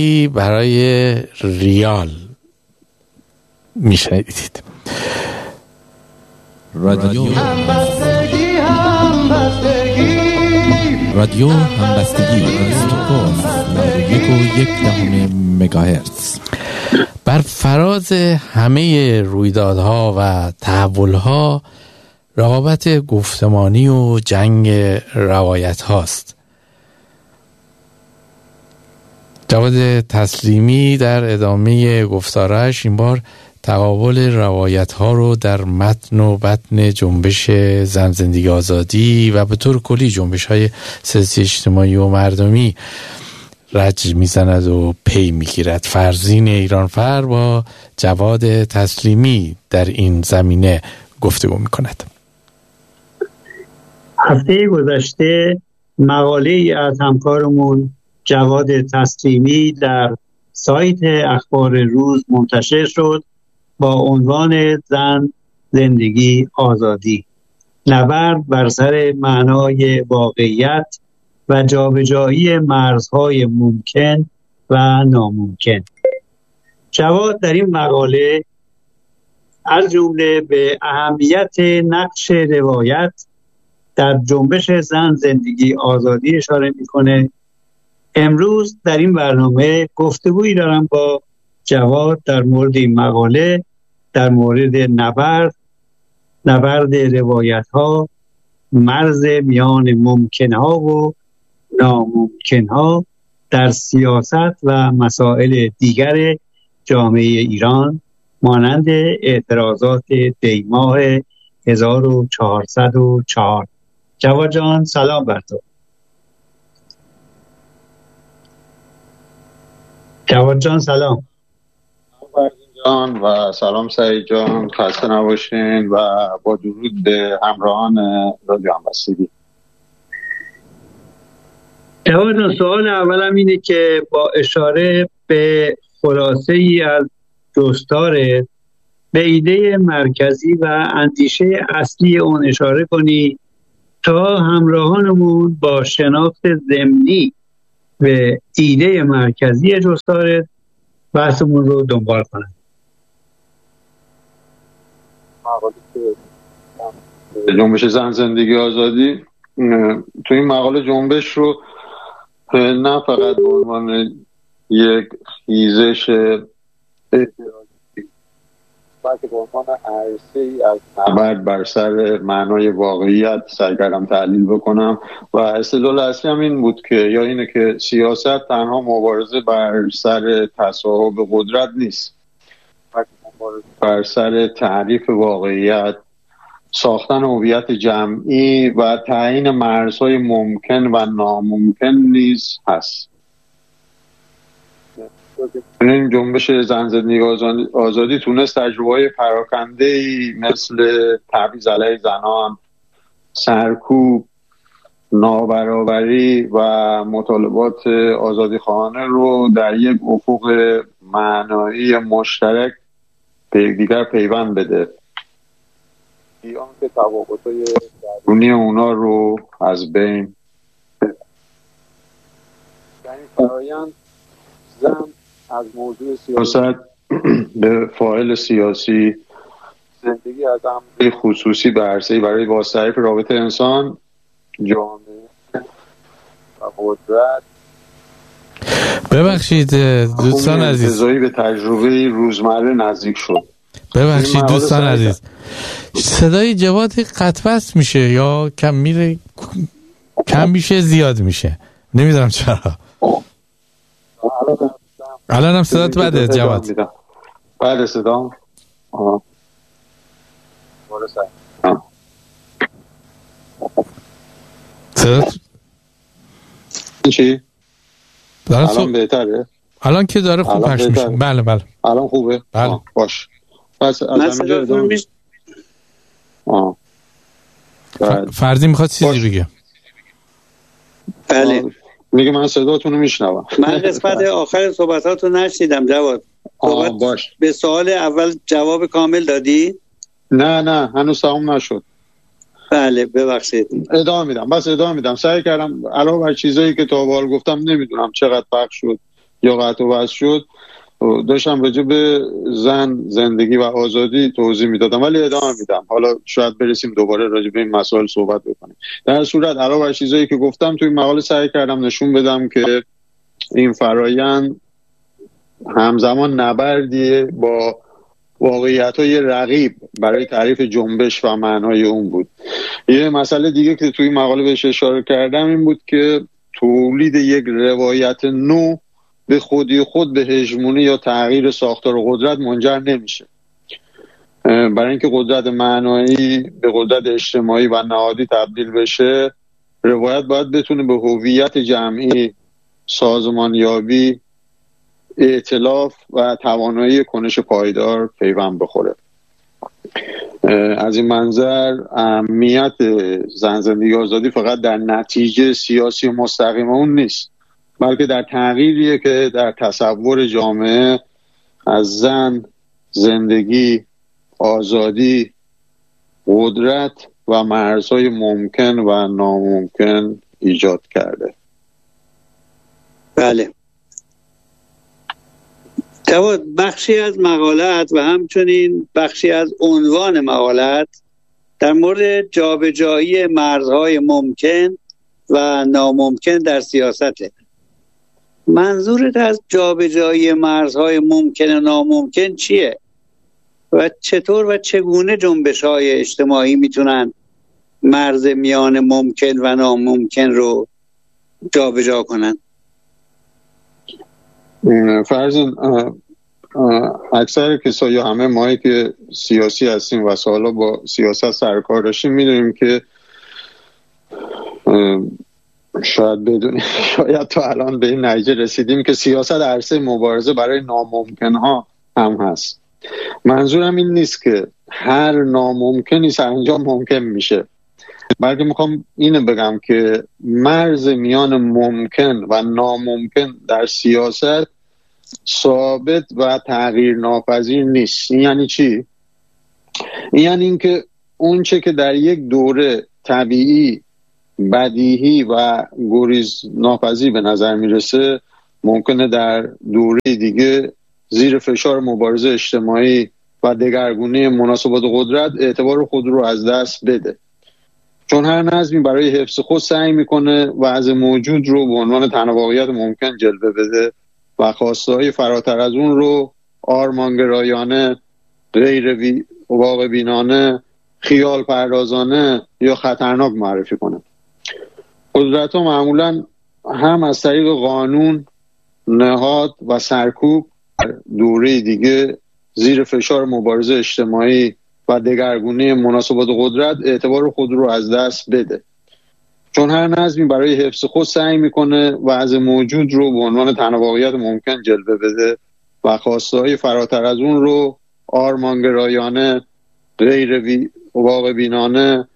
برای ریال میشنیدید. رادیو همبستگی استوکوس 91.1 مگاهرتز. بر فراز همه رویدادها و تحولها رقابت گفتمانی و جنگ روایت هاست. جواد تسلیمی در ادامه گفتارش این بار تقابل روایت ها رو در متن و بطن جنبش زن زندگی آزادی و به طور کلی جنبش های سیاسی اجتماعی و مردمی رج میزند و پی میگیرد. فرزین ایرانفر با جواد تسلیمی در این زمینه گفتگو میکند. هفته گذشته مقاله از همکارمون جواد تسلیمی در سایت اخبار روز منتشر شد با عنوان زن زندگی آزادی، نبرد بر سر معنای واقعیت و جابجایی مرزهای ممکن و ناممکن. جواد در این مقاله از جمله به اهمیت نقش روایت در جنبش زن زندگی آزادی اشاره میکنه. امروز در این برنامه گفتگویی دارم با جواد در مورد این مقاله، در مورد نبرد روایت ها، مرز میان ممکن ها و ناممکن ها در سیاست و مسائل دیگر جامعه ایران مانند اعتراضات دیماه 1404. جواد جان سلام بر تو. جواد جان سلام. جان و سلام سعید جان، خسته نباشین و با درود به همراهان رادیو همبستگی. جواد جان سوال اولم اینه که با اشاره به خلاصه ای از جستار به ایده مرکزی و اندیشه اصلی اون اشاره کنی تا همراهانمون با شناخت ضمنی به ایده مرکزی جستار بحثمون رو دنبال کنن. جنبش زن زندگی آزادی تو این مقاله جنبش رو نه فقط به عنوان یک خیزش اعتراضی بلکه به عنوان عرصه‌ای از نبرد بر سر معنای واقعیت سعی کردم تحلیل بکنم و استدلال اصلی هم این بود که یا اینه که سیاست تنها مبارزه بر سر تصاحب قدرت نیست، بلکه مبارزه بر سر تعریف واقعیت، ساختن هویت جمعی و تعیین مرزهای ممکن و ناممکن نیز هست. این جنبش زن زندگی آزادی تونست تجربه‌های پراکنده‌ای مثل تبعیض علیه زنان، سرکوب، نابرابری و مطالبات آزادیخواهانه رو در یک افق معنایی مشترک به دیگر پیوند بده، بیان که تفاوت‌های درونی اونا رو از بین ببره. در این فرآیند زن از موضوع سیاست به فاعل سیاسی، زندگی از امر خصوصی به عرصه‌ای برای بازتعریف رابطه انسان، جامعه و قدرت. ببخشید دوستان عزیز، به تجربه روزمره نزدیک شد. ببخشید دوستان عزیز، صدای جواد قطع وصل میشه یا کم میره، کم میشه زیاد میشه، نمیدونم چرا. الان هم صدات بده جواد. بله صدام. صدات چی؟ الان بهتره؟ الان که داره خوب پخش میشه. بله بله الان خوبه؟ بله. باش. پس از همینجا ادامه فرضی میخواد چیزی بگه. بله میگه من صداتون رو میشنوم. من قسمت آخر صحبتاتو نشنیدم جواد. باش. به سوال اول جواب کامل دادی؟ نه هنوز تمام نشد. بله ببخشید. ادامه میدم. سعی کردم علاوه بر چیزایی که تا حالا گفتم نمیدونم چقدر پخش شد یا قطع و وصل شد داشتم راجع به زن، زندگی و آزادی توضیح میدادم، ولی ادامه میدم. حالا شاید برسیم دوباره راجع به این مسائل صحبت بکنیم. در صورت علاوه بر چیزایی که گفتم توی مقاله سعی کردم نشون بدم که این فرایند همزمان نبردی با واقعیت‌های رقیب برای تعریف جنبش و معنای اون بود. یه مسئله دیگه که توی مقاله بهش اشاره کردم این بود که تولید یک روایت نو به خودی خود به هژمونی یا تغییر ساختار قدرت منجر نمیشه. برای اینکه قدرت معنایی به قدرت اجتماعی و نهادی تبدیل بشه، روایت باید بتونه به هویت جمعی، سازمانیابی، ائتلاف و توانایی کنش پایدار پیوند بخوره. از این منظر اهمیت زن، زندگی، آزادی فقط در نتیجه سیاسی مستقیم اون نیست، بلکه در تغییریه که در تصور جامعه از زن، زندگی، آزادی، قدرت و مرزهای ممکن و ناممکن ایجاد کرده. بله. بخشی از مقالت و همچنین بخشی از عنوان مقالت در مورد جابجایی مرزهای ممکن و ناممکن در سیاسته. منظورت از جابجایی مرزهای ممکن و ناممکن چیه؟ و چطور و چگونه جنبش‌های اجتماعی میتونن مرز میان ممکن و ناممکن رو جابجا کنن؟ فرضاً اکثر کسایی یا همه مایی که سیاسی هستیم و سالا با سیاست سرکار داشتیم میدونیم که شاید بدونیم، شاید تا الان به این نتیجه رسیدیم که سیاست عرصه مبارزه برای ناممکنها هم هست. منظورم این نیست که هر ناممکنی سرانجام ممکن میشه، بلکه میخوام اینو بگم که مرز میان ممکن و ناممکن در سیاست ثابت و تغییر ناپذیر نیست. این یعنی چی؟ این یعنی اینکه اون چه که در یک دوره طبیعی، بدیهی و گریز ناپذیر به نظر میرسه، ممکنه در دوره دیگه زیر فشار مبارزه اجتماعی و دگرگونی مناسبات قدرت اعتبار خود رو از دست بده، چون هر نظمی برای حفظ خود سعی میکنه وضع موجود رو به عنوان تنها واقعیت ممکن جلوه بده و خواسته‌های فراتر از اون رو آرمانگرایانه، غیر واقع بینانه، خیال پردازانه یا خطرناک معرفی کنه. قدرت‌ها معمولاً هم از طریق قانون، نهاد و سرکوب در دوره دیگه زیر فشار مبارزه اجتماعی و دگرگونی مناسبات قدرت اعتبار خود رو از دست بده، چون هر نظمی برای حفظ خود سعی میکنه وضع موجود رو به عنوان تنها واقعیت ممکن جلوه بده و خواسته‌های فراتر از اون رو آرمانگرایانه، غیر واقع بینانه،